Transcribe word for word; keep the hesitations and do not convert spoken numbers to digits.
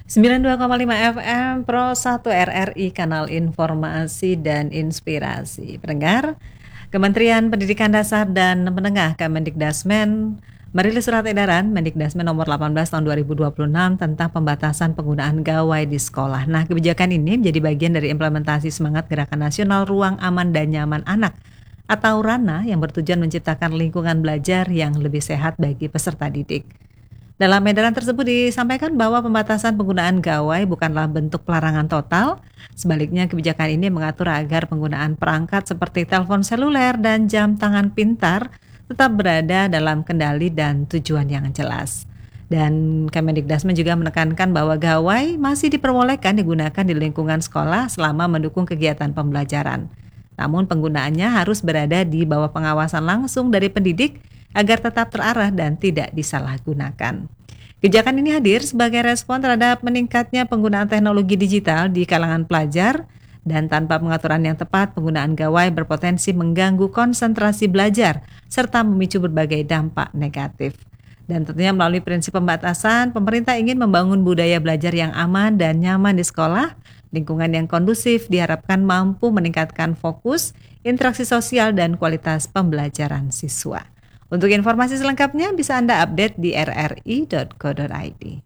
sembilan puluh dua koma lima F M Pro satu R R I, kanal informasi dan inspirasi. Pendengar, Kementerian Pendidikan Dasar dan Menengah Kemendikdasmen merilis surat edaran Mendikdasmen nomor delapan belas tahun dua ribu dua puluh enam tentang pembatasan penggunaan gawai di sekolah. Nah, kebijakan ini menjadi bagian dari implementasi semangat Gerakan Nasional Ruang Aman dan Nyaman Anak atau RANA yang bertujuan menciptakan lingkungan belajar yang lebih sehat bagi peserta didik. Dalam edaran tersebut disampaikan bahwa pembatasan penggunaan gawai bukanlah bentuk pelarangan total. Sebaliknya, kebijakan ini mengatur agar penggunaan perangkat seperti telepon seluler dan jam tangan pintar tetap berada dalam kendali dan tujuan yang jelas. Dan Kemendikdasmen juga menekankan bahwa gawai masih diperbolehkan digunakan di lingkungan sekolah selama mendukung kegiatan pembelajaran. Namun penggunaannya harus berada di bawah pengawasan langsung dari pendidik agar tetap terarah dan tidak disalahgunakan. Kebijakan ini hadir sebagai respon terhadap meningkatnya penggunaan teknologi digital di kalangan pelajar, dan tanpa pengaturan yang tepat, penggunaan gawai berpotensi mengganggu konsentrasi belajar serta memicu berbagai dampak negatif. Dan tentunya melalui prinsip pembatasan, pemerintah ingin membangun budaya belajar yang aman dan nyaman di sekolah. Lingkungan yang kondusif diharapkan mampu meningkatkan fokus, interaksi sosial, dan kualitas pembelajaran siswa. Untuk informasi selengkapnya bisa Anda update di r r i titik co titik i d.